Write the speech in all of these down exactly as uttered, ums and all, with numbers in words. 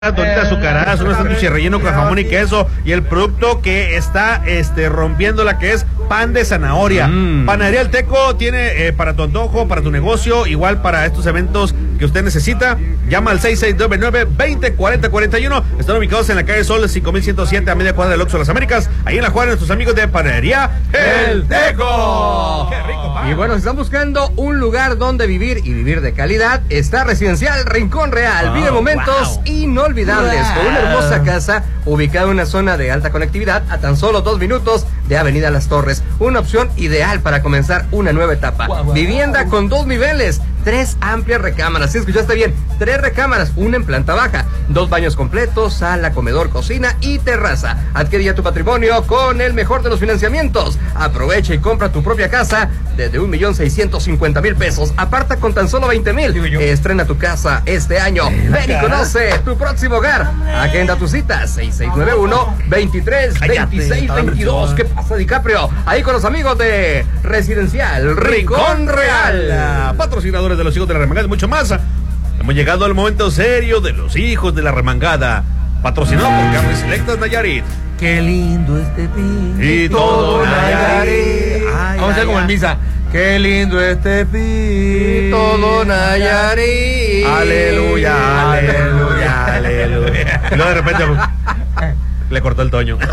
tortita azucaradas, un sándwich relleno con jamón y queso y el producto que está este, rompiendo la que es pan de zanahoria. Mm. Panadería El Teco tiene eh, para tu antojo, para tu negocio, igual para estos eventos que usted necesita. Llama al seis seis nueve nueve, veinte, cuarenta, cuarenta y uno. Están ubicados en la calle Sol cinco mil ciento siete a media cuadra del Oxxo de las Américas. Ahí en La Juárez, nuestros amigos de Panadería El Teco. ¡Qué rico, pan! Y bueno, si están buscando un lugar donde vivir y vivir de calidad, está Residencial Rincón Real. Oh, Vive momentos wow. inolvidables wow. con una hermosa casa ubicada en una zona de alta conectividad a tan solo dos minutos de Avenida Las Torres. Una opción ideal para comenzar una nueva etapa. Wow, wow. Vivienda con dos niveles, tres amplias recámaras. ¿Sí escuchaste bien? Tres recámaras, una en planta baja, dos baños completos, sala, comedor, cocina y terraza. Adquiere ya tu patrimonio con el mejor de los financiamientos. Aprovecha y compra tu propia casa desde un millón seiscientos cincuenta mil pesos. Aparta con tan solo veinte mil. Estrena tu casa este año. Ven y conoce tu próximo hogar. Agenda tu cita seis seis nueve uno, veintitrés, veintiséis, veintidós. ¿Qué pasa, DiCaprio? Ahí con los amigos de Residencial Rincón Real, patrocinadores de los hijos de la remangada y mucho más. Hemos llegado al momento serio de los hijos de la remangada, patrocinado por Carnes Selectas Nayarit. Qué lindo este pin y todo Nayarit. Ay, vamos a hacer como en misa. Qué lindo este pin y todo Nayarit. Aleluya, aleluya, aleluya. Y luego de repente le cortó el toño.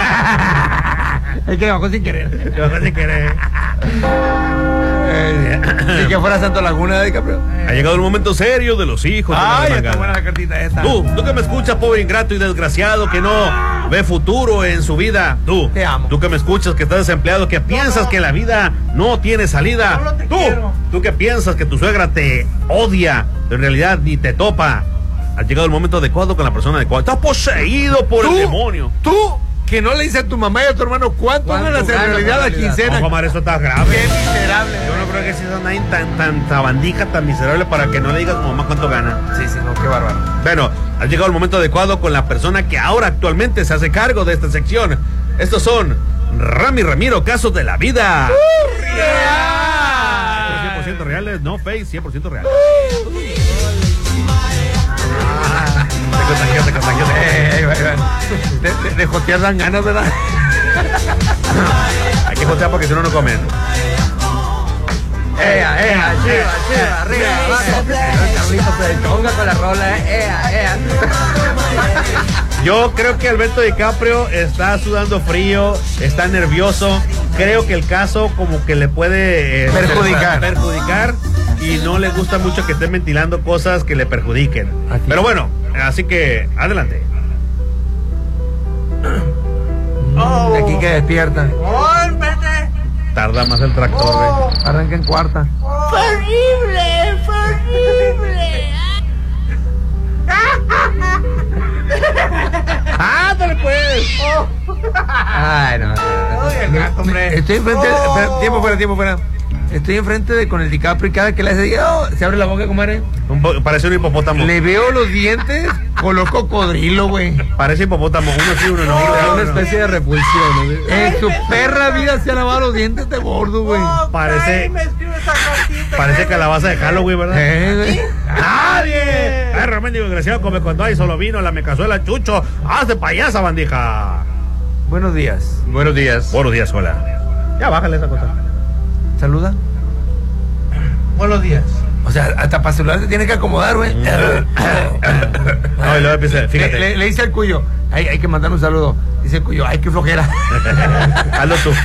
Es que le bajó sin querer. Le bajó sin querer. Ni que fuera Santo Laguna de DiCaprio. Ha llegado el momento serio de los hijos. Ay, de está buena la cartita esta. Tú, tú que me escuchas, pobre ingrato y desgraciado, que no ve futuro en su vida. Tú, te amo. Tú que me escuchas, que estás desempleado, que piensas no. que la vida no tiene salida. Solo te tú, quiero. Tú que piensas que tu suegra te odia, pero en realidad ni te topa. Ha llegado el momento adecuado con la persona adecuada. Estás poseído por ¿Tú? el demonio. Tú que no le dices a tu mamá y a tu hermano cuánto ganas en realidad la quincena. No, Omar, eso está grave. Qué miserable. Yo no creo que si son nadie tan, tan sabandija, tan miserable para que no le digas a tu mamá cuánto gana. Sí, sí, no, qué bárbaro. Bueno, ha llegado el momento adecuado con la persona que ahora actualmente se hace cargo de esta sección. Estos son Rami Ramiro, casos de la vida. Uh, real. cien por ciento reales, no fake, cien por ciento reales. Uh. Te contagió, te contagió. Eh, de, de, de jotear dan ganas, ¿verdad? Hay que jotear porque si no, no comen. Ea, ea, chiva, chiva, arriba, abajo. Carlitos se ponga con la rola, ea, ea. Yo creo que Alberto DiCaprio está sudando frío, está nervioso. Creo que el caso como que le puede eh, perjudicar. perjudicar y no le gusta mucho que estén ventilando cosas que le perjudiquen. Aquí. Pero bueno, así que adelante. Oh. De aquí que despierta. Oh, espérate. Tarda más el tractor. Oh. Arranca en cuarta. Oh. ¡Fue horrible! ¡Fue horrible! ¡Ándale pues! Oh. Ay, no. Oye, gato, hombre. Estoy enfrente. Oh. Espera, tiempo fuera, tiempo fuera. Estoy enfrente de con el DiCaprio y cada que le hace, oh, se abre la boca, comadre. Un po- parece un hipopótamo. Le veo los dientes color cocodrilo, güey. Parece hipopótamo, uno sí, uno no. Es Oh, una especie de repulsión, ¿no? En su perra vida se ha lavado los dientes de gordo, güey. Oh, parece. Parece calabaza de Halloween, ¿verdad? Eh, ¡Nadie! Ay, Román, desgraciado, come cuando hay solo vino, la mecazuela, chucho. ¡Hazte payasa, bandija! Buenos días. Buenos días. Buenos días, hola. Ya, bájale esa cosa. ¿Saluda? Buenos días. O sea, hasta para celular se tiene que acomodar, güey. No, y luego empieza, fíjate. Le, le, le dice al Cuyo, hay, hay que mandar un saludo. Dice el Cuyo, ay, qué flojera. Hazlo tú.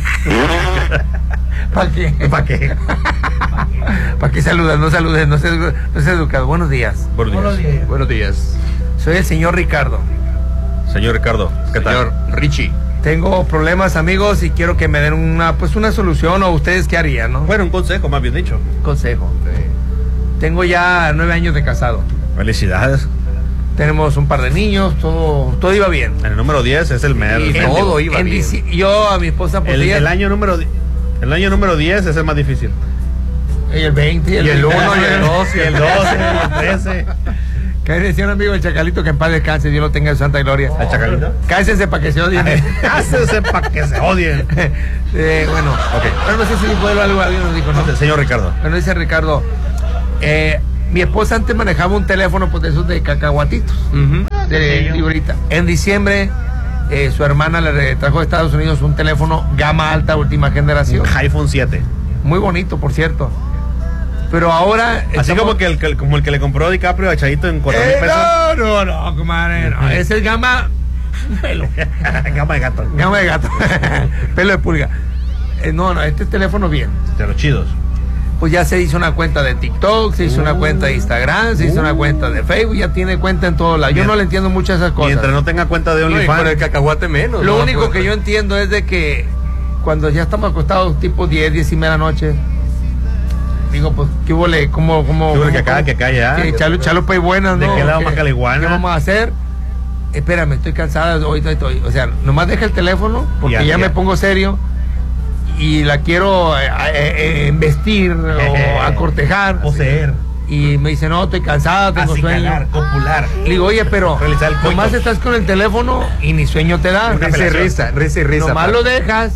¿Para qué? ¿Para qué? ¿Para qué saludas? No saludes, no seas, no seas educado. Buenos días. Buenos días. Buenos días. Buenos días. Soy el señor Ricardo. Señor Ricardo, ¿qué tal? Señor Richie. Tengo problemas, amigos, y quiero que me den una, pues una solución, o ustedes qué harían, ¿no? Bueno, un consejo, más bien dicho. Consejo. Sí. Tengo ya nueve años de casado. Felicidades. Tenemos un par de niños, todo, todo iba bien. El número diez es el mer. Y todo iba bien. Dici- yo a mi esposa el, el año número el año número diez es el más difícil. Y el veinte, y el, y el uno, y el dos, y el doce, y el trece. Que decía un amigo del Chacalito que en paz descanse, Dios lo tenga en santa gloria. ¿El Chacalito? Cállese para que se odien. Cállese para que se odien. eh, bueno, okay. Pero no sé si puedo algo, alguien nos dijo, ¿no? Señor Ricardo. Bueno, dice Ricardo, eh, Mi esposa antes manejaba un teléfono pues, de esos de cacahuatitos, uh-huh. de librita. En diciembre, eh, su hermana le trajo de Estados Unidos un teléfono gama alta, última generación. Un iPhone siete. Muy bonito, por cierto. Pero ahora... Así estamos... como, que el, como el que le compró DiCaprio a Chayito en cuatro mil eh, pesos. No, no, no, comadre, no. Ese es gama... Pelo. Gama de gato. Gama de gato. Pelo de pulga. Eh, no, no, este teléfono bien. De los chidos. Pues ya se hizo una cuenta de TikTok, se hizo uh, una cuenta de Instagram, se uh, hizo una cuenta de Facebook, ya tiene cuenta en todos lados. Yo no le entiendo mucho esas cosas. Mientras no tenga cuenta de OnlyFans. No, y con el cacahuate menos. Lo no, único pues, que yo entiendo es de que cuando ya estamos acostados tipo diez, diez y media de la noche, digo, pues, ¿qué huele? ¿Cómo, cómo? ¿Qué huele que acá, que acá ya? Sí, chalo, chalupa y buenas, ¿no? ¿De qué lado más caliguana? ¿Qué vamos a hacer? Espérame, estoy cansada, ahorita estoy. O sea, nomás deja el teléfono, porque ya, ya, ya me pongo serio y la quiero eh, eh, embestir o acortejar. Poseer. Y me dice, no, estoy cansada, tengo Acicalar, sueño. copular. Le digo, oye, pero nomás estás con el teléfono y ni sueño te da. Risa y risa, risa y risa. Nomás para. Lo dejas.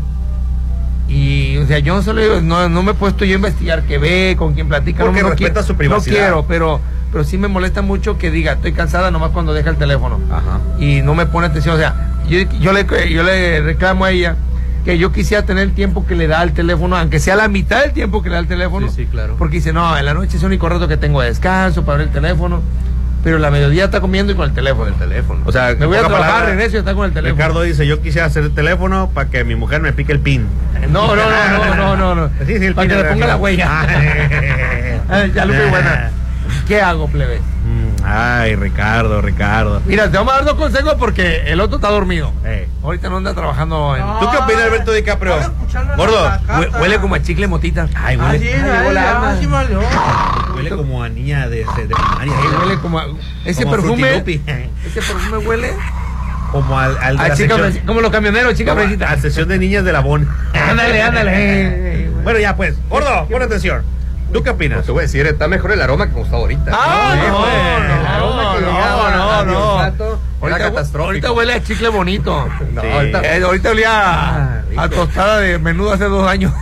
Y, o sea, yo no solo no, no me he puesto yo a investigar qué ve, con quién platica. Porque no, no respeta quiero, su privacidad. No quiero, pero, pero sí me molesta mucho que diga, estoy cansada nomás cuando deja el teléfono. Ajá. Y no me pone atención. O sea, yo, yo, le, yo le reclamo a ella que yo quisiera tener el tiempo que le da al teléfono, aunque sea la mitad del tiempo que le da al teléfono. Sí, sí, claro. Porque dice, no, en la noche es el único rato que tengo de descanso para ver el teléfono. Pero la mediodía está comiendo y con el teléfono. El teléfono. O sea, me voy a trabajar, Renecio está con el teléfono. Ricardo dice, yo quisiera hacer el teléfono para que mi mujer me pique el pin. No, no, no, no, no, no, no. Sí, sí, el para pin que le ponga la huella. Ya lo fui buena. ¿Qué hago, plebe? Ay, Ricardo, Ricardo. Mira, te vamos a dar dos consejos porque el otro está dormido. Hey. Ahorita no anda trabajando en... No, ¿tú qué opinas, Alberto DiCaprio? Gordo. Huele como a chicle motita. Ay, huele. Ay, ay, ay, sí, vale. Huele como a niña de, de, de primaria. Ay, huele como a... Ese como perfume... Ese perfume huele... Como al, al de a la chica, sección, como los camioneros, chica fresita. A sesión de niñas de Labón. Ándale, ándale. Bueno, ya pues. Gordo, pon atención. ¿Tú qué opinas? No, te voy a decir, está mejor el aroma que como está ahorita. Ah, no, no, el aroma que no, llegaba no, no. olfato era Ahorita, catastrófico. ahorita huele a chicle bonito. No, Sí. ahorita, Eh, ahorita olía a, Ah, a tostada de menudo hace dos años.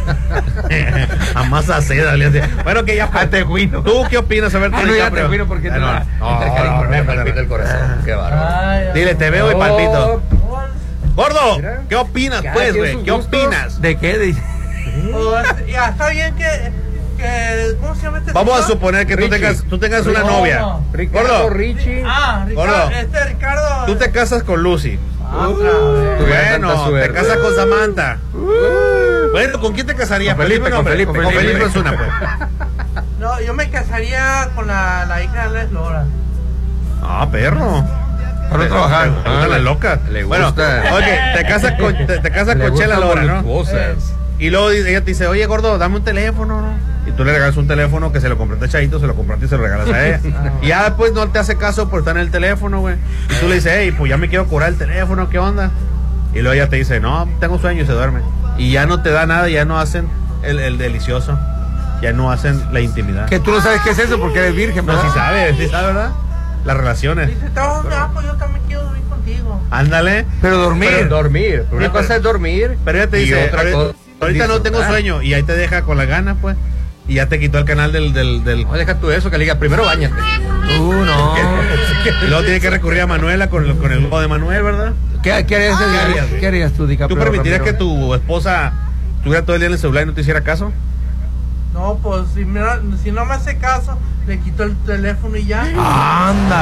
A masa seda. Le hace. Bueno, que ya. A tejuino. ¿Tú qué opinas, Alberto Ah, no, ya DiCaprio? tejuino porque Ah, te no, va- no, el cariño, no, no, me no, palpita no. el corazón. Qué bárbaro. Dile, te veo y palpito. Oh, Gordo, Mira. ¿qué opinas, Cada pues, quien güey? sus ¿Qué gustos. opinas? ¿De qué? De- oh, ya, está bien que, que. ¿Cómo se llama este Vamos a señor? suponer que tú Richie. tengas, tú tengas una No. novia. Ricardo Gordo, Richie. Ah, Ricardo. Gordo. Este Ricardo. tú te casas con Lucy. Ah, otra vez. Tuviera tanta Bueno, te suerte. casas con Samantha. Bueno, ¿con quién te casarías? Con Felipe, Dime con nombre. Felipe, Con con Felipe Felipe. es una, pues. No, yo me casaría con la, la hija de Les Lora. Ah, perro. Para no trabajar. Te gustan las locas. Le Bueno, gusta. oye, te casas con, te, te casas Le con Chela gustan Lora, ¿no? voluptuosas. Y luego dice- ella te dice, oye, gordo, dame un teléfono, ¿no? Y tú le regalas un teléfono que se lo compraste a Chayito, se lo compraste y se lo regalas a ella. Y ya después no te hace caso por estar en el teléfono, güey. Y tú le dices, hey, pues ya me quiero cobrar el teléfono, ¿qué onda? Y luego ella te dice, no, tengo sueño y se duerme. Y ya no te da nada, ya no hacen el, el delicioso. Ya no hacen la intimidad. Que tú no sabes qué es eso porque eres virgen, No, ¿verdad? sí sabes, sí sabes, ¿verdad? Las relaciones. Dice, "Estamos, ah, pues yo también quiero dormir contigo". Ándale. Pero dormir. Pero dormir. Pero una Pero- cosa es dormir. Pero ella te y dice, otra ahorita, cosa ahorita no tengo disfrutar. sueño. Y ahí te deja con la gana, pues. Y ya te quitó el canal del... del, del... No, deja tú eso, que le diga, primero bañate. Tú no. Y luego tiene que recurrir a Manuela con, el- con el logo de Manuel, ¿verdad? ¿Qué, qué harías, ¿Qué harías? ¿Qué harías tú, DiCaprio? ¿Tú permitirías que Ramiro? tu esposa estuviera todo el día en el celular y no te hiciera caso? No, pues si, me- si no me hace caso, le quito el teléfono y ya. Anda.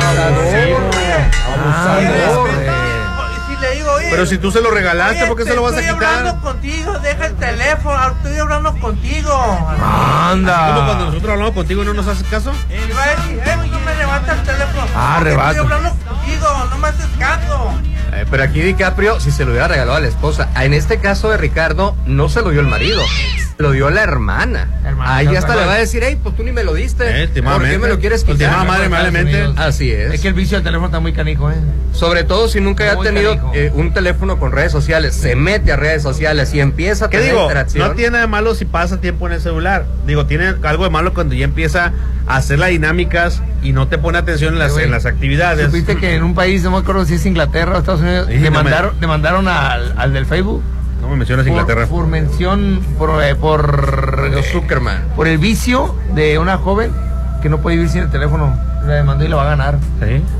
Abusador. Y si le digo, oye, Pero si tú se lo regalaste, oye, ¿por qué te se lo vas a estoy quitar? hablando contigo, deja el teléfono, estoy hablando contigo. Anda. Como cuando nosotros hablamos contigo y no nos haces caso. Y va a decir, eh, no me levanta el teléfono. Ah, Porque arrebato. estoy hablando contigo, no me haces caso. Eh, pero aquí DiCaprio, si se lo hubiera regalado a la esposa, en este caso de Ricardo, no se lo dio el marido, se lo dio la hermana. Hermana, Ahí hasta hermana. le va a decir, hey, pues tú ni me lo diste. Eh, ¿Por últimamente. qué me lo quieres quitar? Última madre, amablemente. Así es. Es que el vicio del teléfono está muy canijo, ¿eh? Sobre todo si nunca haya Muy tenido canijo. eh, un teléfono con redes sociales, se mete a redes sociales y empieza a ¿Qué tener digo? interacción. No tiene de malo si pasa tiempo en el celular. Digo, tiene algo de malo cuando ya empieza a hacer las dinámicas y no te pone atención en las, Güey, en las actividades. ¿Supiste que en un país, no me acuerdo si es Inglaterra o Estados Unidos, Sí, le, no me- mandaron, le mandaron al, al del Facebook No me mencionas Inglaterra. Por, por mención, por, eh, por Los Zuckerman. Por el vicio de una joven que no puede vivir sin el teléfono. La demandó y la va a ganar. ¿Sí?